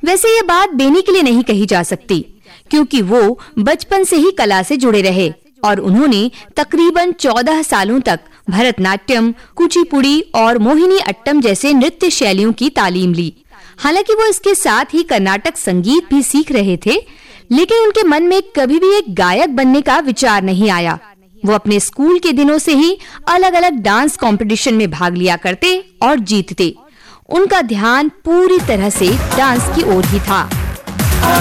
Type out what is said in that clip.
वैसे ये बात बेनी के लिए नहीं कही जा सकती, क्योंकि वो बचपन से ही कला से जुड़े रहे और उन्होंने तकरीबन 14 सालों तक भरतनाट्यम, कुचिपुड़ी और मोहिनी अट्टम जैसे नृत्य शैलियों की तालीम ली। हालांकि वो इसके साथ ही कर्नाटक संगीत भी सीख रहे थे, लेकिन उनके मन में कभी भी एक गायक बनने का विचार नहीं आया। वो अपने स्कूल के दिनों से ही अलग-अलग डांस कंपटीशन में भाग लिया करते और जीतते। उनका ध्यान पूरी तरह से डांस की ओर ही था।